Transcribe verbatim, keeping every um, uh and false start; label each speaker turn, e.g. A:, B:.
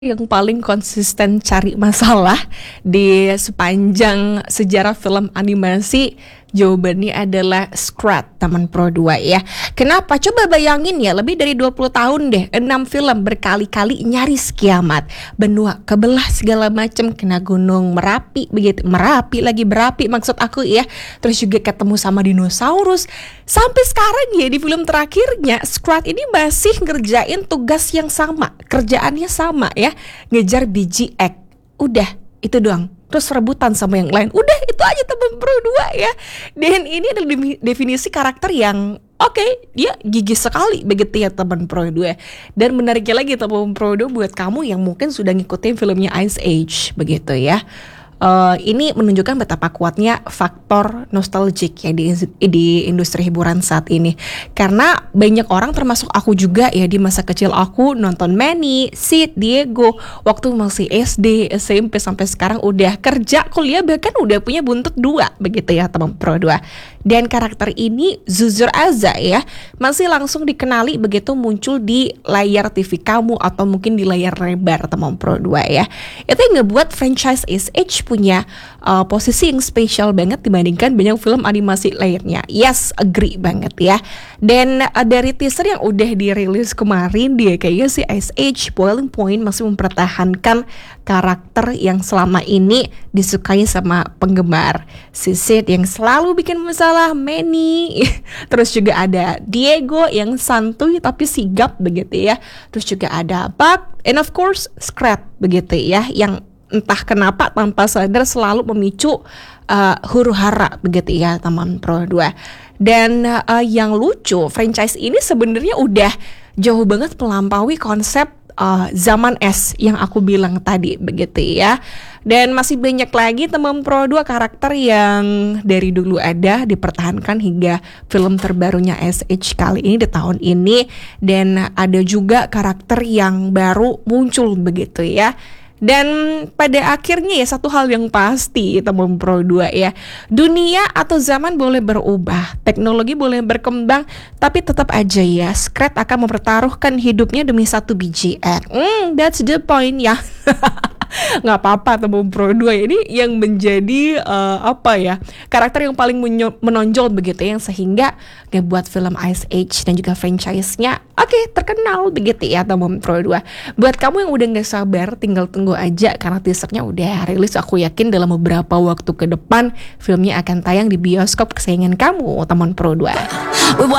A: Yang paling konsisten cari masalah di sepanjang sejarah film animasi, jawabannya adalah Scrat, Taman Pro dua ya. Kenapa? Coba bayangin ya, lebih dari dua puluh tahun deh, enam film berkali-kali nyaris kiamat. Benua kebelah segala macam, kena gunung Merapi, begitu Merapi lagi berapi maksud aku ya. Terus juga ketemu sama dinosaurus. Sampai sekarang ya di film terakhirnya, Scrat ini masih ngerjain tugas yang sama, kerjaannya sama ya. Ngejar biji ek. Udah, itu doang. Terus rebutan sama yang lain. Udah, itu aja Taman Pro dua ya. Dan ini adalah definisi karakter yang oke, okay, dia gigih sekali begitu ya Taman Pro dua. Dan menariknya lagi Taman Pro dua buat kamu yang mungkin sudah ngikutin filmnya Ice Age begitu ya. Uh, ini menunjukkan betapa kuatnya faktor nostalgic ya di, di industri hiburan saat ini. Karena banyak orang termasuk aku juga ya, di masa kecil aku nonton Manny, Sid, Diego waktu masih S D, S M P sampai sekarang udah kerja, kuliah, bahkan udah punya buntut dua begitu ya Taman Pro dua. Dan karakter ini jujur aja ya, masih langsung dikenali begitu muncul di layar T V kamu atau mungkin di layar lebar Taman Pro dua ya. Itu yang ngebuat franchise Ice Age punya uh, posisi yang spesial banget dibandingkan banyak film animasi lainnya. Yes, agree banget ya. Dan uh, dari teaser yang udah dirilis kemarin, dia kayaknya si Ice Age Boiling Point masih mempertahankan karakter yang selama ini disukai sama penggemar. Si Sid yang selalu bikin masalah, Manny. Terus juga ada Diego yang santuy tapi sigap begitu ya. Terus juga ada Buck, and of course Scrat begitu ya, yang entah kenapa tanpa sadar selalu memicu uh, huru-hara begitu ya Taman Pro dua. Dan uh, yang lucu, franchise ini sebenarnya udah jauh banget melampaui konsep uh, zaman es yang aku bilang tadi begitu ya. Dan masih banyak lagi Taman Pro dua karakter yang dari dulu ada dipertahankan hingga film terbarunya Ice Age kali ini di tahun ini. Dan ada juga karakter yang baru muncul begitu ya. Dan pada akhirnya ya satu hal yang pasti Taman Pro dua ya, dunia atau zaman boleh berubah, teknologi boleh berkembang, tapi tetap aja ya Scrat akan mempertaruhkan hidupnya demi satu biji ek. Hmm, that's the point ya. Nggak apa-apa Taman Pro dua ini yang menjadi uh, apa ya, karakter yang paling menyo- menonjol begitu yang sehingga ngebuat film Ice Age dan juga franchise-nya oke okay, terkenal begitu ya Taman Pro dua. Buat kamu yang udah nggak sabar, tinggal tunggu aja karena teasernya udah rilis. Aku yakin dalam beberapa waktu ke depan filmnya akan tayang di bioskop kesayangan kamu Taman Pro dua.